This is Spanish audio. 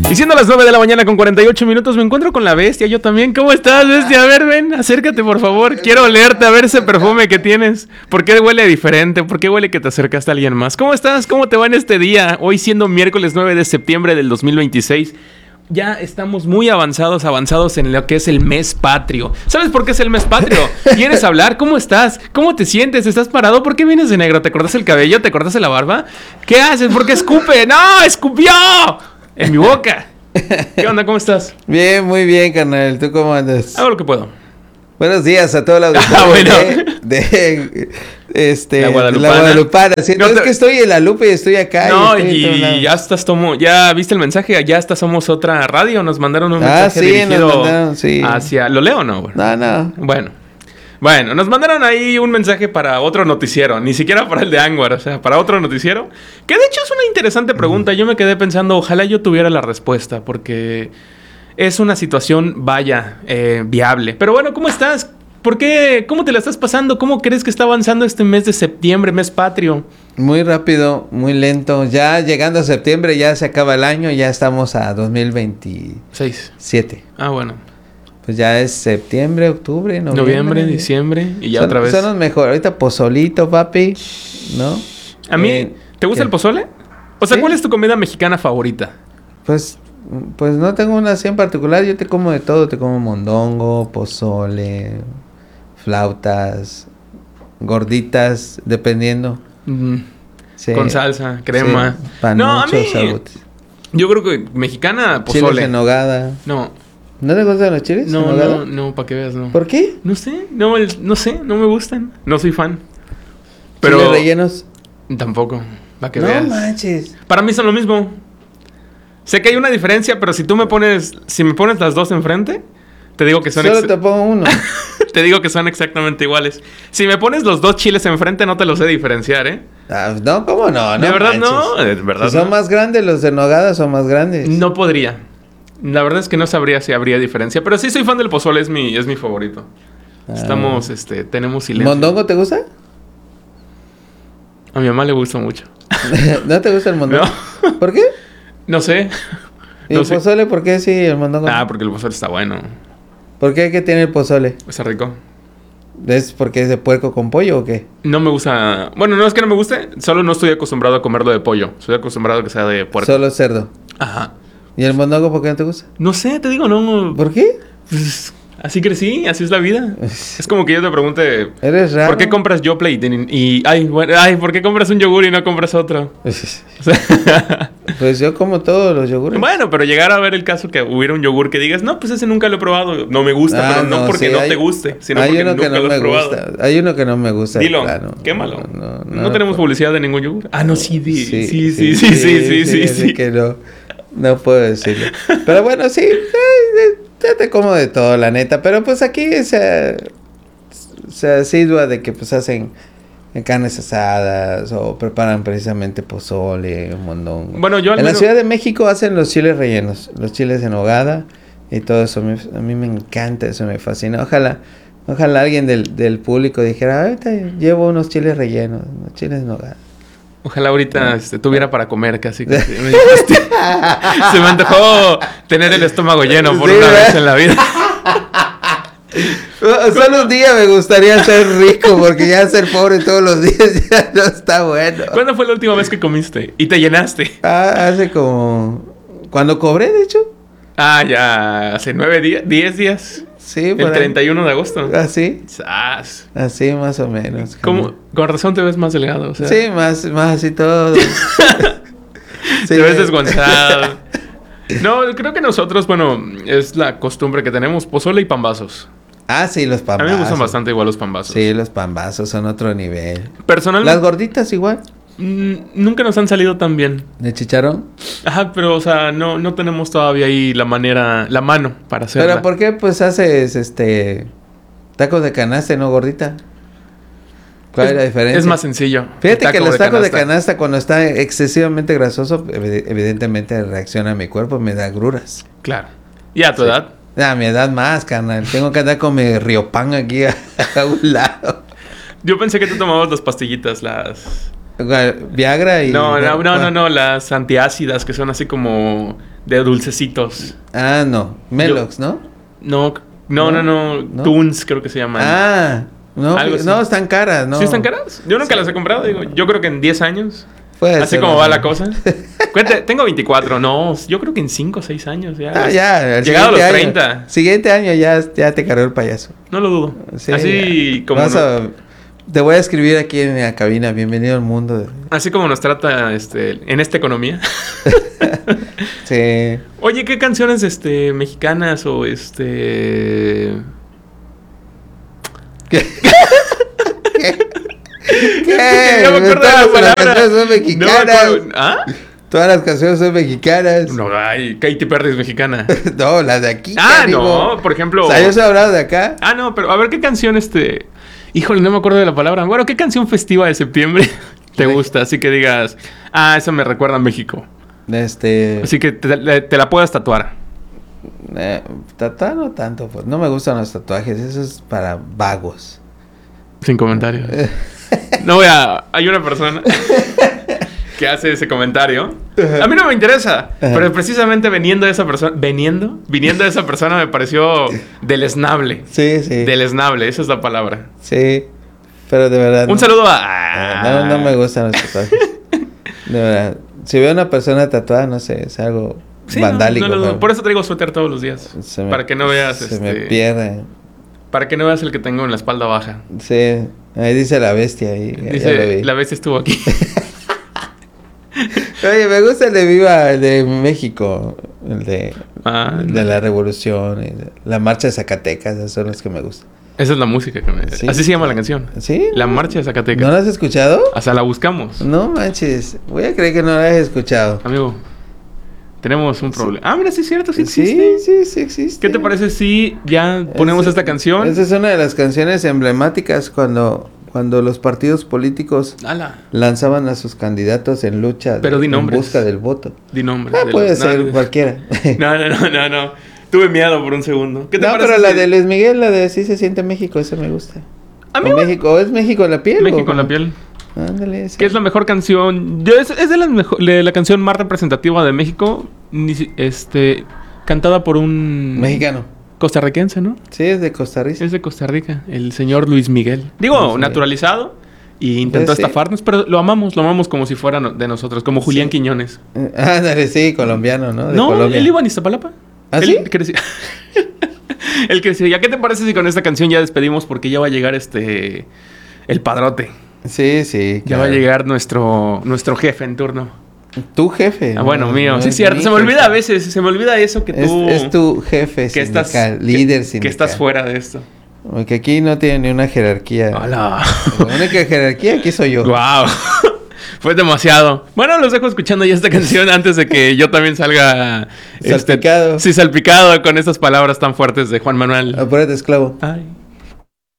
Y siendo las 9 de la mañana con 48 minutos, me encuentro con la bestia. Yo también. ¿Cómo estás, bestia? A ver, ven, acércate, por favor. Quiero olerte, a ver ese perfume que tienes. ¿Por qué huele diferente? ¿Por qué huele que te acercaste a alguien más? ¿Cómo estás? ¿Cómo te va en este día? Hoy siendo miércoles 9 de septiembre del 2026. Ya estamos muy avanzados en lo que es el mes patrio. ¿Sabes por qué es el mes patrio? ¿Quieres hablar? ¿Cómo estás? ¿Cómo te sientes? ¿Estás parado? ¿Por qué vienes de negro? ¿Te cortas el cabello? ¿Te cortas la barba? ¿Qué haces? ¿Por qué escupe? ¡No! ¡Escupió! En mi boca. ¿Qué onda? ¿Cómo estás? Bien, muy bien, carnal. ¿Tú cómo andas? Hago lo que puedo. Buenos días a toda la audiencia bueno. La Guadalupana. La Guadalupana. Sí, no, es que estoy en la Lupe y estoy acá. No, y ya estás ya viste el mensaje, ya hasta somos otra radio. Nos mandaron un mensaje dirigido hacia... ¿Lo leo o no? No. Bueno, nos mandaron ahí un mensaje para otro noticiero, ni siquiera para el de Anguar, o sea, para otro noticiero. Que de hecho es una interesante pregunta. Yo me quedé pensando, ojalá yo tuviera la respuesta, porque es una situación, viable. Pero bueno, ¿cómo estás? ¿Por qué? ¿Cómo te la estás pasando? ¿Cómo crees que está avanzando este mes de septiembre, mes patrio? Muy rápido, muy lento. Ya llegando a septiembre ya se acaba el año, ya estamos a 2027. Ah, bueno. Pues ya es septiembre, octubre, noviembre, diciembre y ya otra vez. Son los mejores. Ahorita pozolito, papi, ¿no? A mí, ¿te gusta el pozole? O sea, ¿sí? ¿Cuál es tu comida mexicana favorita? Pues no tengo una así en particular. Yo te como de todo. Te como mondongo, pozole, flautas, gorditas, dependiendo. Sí. Con salsa, crema. Sí, panuchos, sabotes. Yo creo que mexicana, pozole. Chiles en nogada. ¿No te gustan los chiles? No, para que veas, no. ¿Por qué? No sé, no me gustan. No soy fan. Pero ¿Chiles rellenos? Tampoco, para que veas. No manches. Para mí son lo mismo. Sé que hay una diferencia, pero si me pones las dos enfrente, te digo que son... Solo te pongo uno. Te digo que son exactamente iguales. Si me pones los dos chiles enfrente, no te los sé diferenciar, ¿eh? No, ¿cómo no? ¿De verdad no? ¿De verdad si son más grandes, los de nogada son más grandes. No podría. La verdad es que no sabría si habría diferencia. Pero sí soy fan del pozole, es mi favorito. Tenemos silencio. ¿Mondongo te gusta? A mi mamá le gusta mucho. ¿No te gusta el mondongo? No. ¿Por qué? No sé. ¿Y el pozole por qué sí, el mondongo? Porque el pozole está bueno. ¿Por qué? ¿Qué tiene el pozole? Está rico. ¿Es porque es de puerco con pollo o qué? No me gusta... Bueno, no es que no me guste. Solo no estoy acostumbrado a comerlo de pollo. Estoy acostumbrado a que sea de puerco. Solo cerdo. Ajá. ¿Y el mondongo por qué no te gusta? No sé, te digo, no. ¿Por qué? Pues, así crecí, así es la vida. Es como que yo te pregunte... Eres raro. ¿Por qué compras Yoplait? ¿Por qué compras un yogur y no compras otro? Pues yo como todos los yogures. Bueno, pero llegar a ver el caso que hubiera un yogur que digas, no, pues ese nunca lo he probado. No me gusta, pero no porque te guste, sino porque nunca lo he probado. Hay uno que no me gusta. Dilo, quémalo. No tenemos publicidad de ningún yogur. No, sí. Que no puedo decirlo. Pero bueno, sí, ya te como de todo, la neta. Pero pues aquí se asidua de que pues hacen carnes asadas o preparan precisamente pozole, mondongo. Bueno, en la Ciudad de México hacen los chiles rellenos, los chiles en nogada y todo eso. A mí me encanta, eso me fascina. Ojalá alguien del público dijera, ahorita llevo unos chiles rellenos, unos chiles en nogada. Ojalá ahorita tuviera para comer casi. Se me antojó tener el estómago lleno por una vez en la vida. Solo un día me gustaría ser rico, porque ya ser pobre todos los días ya no está bueno. ¿Cuándo fue la última vez que comiste y te llenaste? Hace como... ¿Cuándo cobré, de hecho? Ya hace 10 días. Sí, el 31 de agosto. ¿Así? ¡Sas! Así más o menos. ¿Cómo? Con razón te ves más delgado. O sea. Sí, más así todo. Te ves desgonzado. No, creo que nosotros, es la costumbre que tenemos, pozole y pambazos. Sí, los pambazos. A mí me gustan bastante igual los pambazos. Sí, los pambazos son otro nivel. Personalmente... Las gorditas igual. Nunca nos han salido tan bien. ¿De chicharrón? Ajá, pero o sea, no tenemos todavía ahí la mano para hacerla. ¿Pero por qué pues haces tacos de canasta y no gordita? ¿Cuál es la diferencia? Es más sencillo. Fíjate que los tacos de canasta cuando está excesivamente grasoso, evidentemente reacciona a mi cuerpo, me da agruras. Claro. ¿Y a tu edad? A mi edad más, carnal. Tengo que andar con mi riopan aquí a un lado. Yo pensé que tú tomabas las pastillitas, las Viagra y... No, las antiácidas que son así como de dulcecitos. Ah, no. Melox, ¿no? No. Tunes creo que se llaman. Ah, no, están caras, ¿no? ¿Sí están caras? Yo nunca las he comprado, digo. Yo creo que en 10 años. Puede así ser, como va la cosa. Cuéntate, tengo 24. No, yo creo que en 5 o 6 años ya. Ah, ya. Llegado a los 30. Año, siguiente año ya te cargó el payaso. No lo dudo. Sí, así como... Te voy a escribir aquí en la cabina. Bienvenido al mundo. Así como nos trata en esta economía. Sí. Oye, ¿qué canciones mexicanas o ¿Qué? No me acuerdo de la palabra. Las canciones son mexicanas. No, ¿ah? Todas las canciones son mexicanas. No, ay, Katy Perry es mexicana. No, las de aquí. No, por ejemplo. O sea, yo he hablado de acá. Ah, no, pero a ver, ¿qué canción Híjole, no me acuerdo de la palabra. Bueno, ¿qué canción festiva de septiembre te gusta? Así que digas, eso me recuerda a México. Así que te la puedas tatuar. Tatuar no tanto, pues. No me gustan los tatuajes. Eso es para vagos. Sin comentarios. Hay una persona que hace ese comentario. A mí no me interesa. Pero precisamente viniendo de esa persona me pareció deleznable. Sí. Deleznable, esa es la palabra. Sí, pero de verdad. Un saludo a... No me gustan los tatuajes. De verdad. Si veo a una persona tatuada, no sé, es algo vandálico. Por eso traigo suéter todos los días. Para que no veas Se me pierde. Para que no veas el que tengo en la espalda baja. Sí, ahí dice la bestia. Dice, la bestia estuvo aquí. Oye, me gusta el de México. El de la revolución. La marcha de Zacatecas. Esos son los que me gustan. Esa es la música que me... ¿Sí? Así se llama la canción. ¿Sí? La marcha de Zacatecas. ¿No la has escuchado? Hasta la buscamos. No manches. Voy a creer que no la has escuchado. Amigo, tenemos un problema. Mira, sí es cierto, sí existe. Sí existe. ¿Qué te parece si ya ponemos esta canción? Esa es una de las canciones emblemáticas cuando los partidos políticos lanzaban a sus candidatos en lucha. Pero en busca del voto. Di nombres. Puede ser cualquiera. No. Tuve miedo por un segundo. ¿Qué te parece? Pero la de Luis Miguel, la de Así se siente México, esa me gusta. ¿Es México en la piel? México en la piel. Ándale, esa. Que es la mejor canción. Es de la canción más representativa de México. Cantada por un... mexicano. Costarricense, ¿no? Sí, es de Costa Rica. Es de Costa Rica. El señor Luis Miguel. Digo, naturalizado. Y intentó estafarnos, pero lo amamos como si fuera de nosotros. Como Julián Quiñones. Ándale, sí, colombiano, ¿no? Colombia. Él iba en Iztapalapa. ¿Ah, sí? Él creció. ¿Ya qué te parece si con esta canción ya despedimos? Porque ya va a llegar el padrote. Sí. Ya va a llegar nuestro jefe en turno. Tu jefe. Bueno, mío. Sí, cierto. Se me olvida a veces. Se me olvida eso que tú... Es tu jefe sindical, líder sindical. Que estás fuera de esto. Porque aquí no tiene ni una jerarquía. ¡Hala! La única jerarquía aquí soy yo. ¡Guau! Fue demasiado. Bueno, los dejo escuchando ya esta canción antes de que yo también salga... Salpicado. Salpicado con estas palabras tan fuertes de Juan Manuel. Apúrate, esclavo. Ay.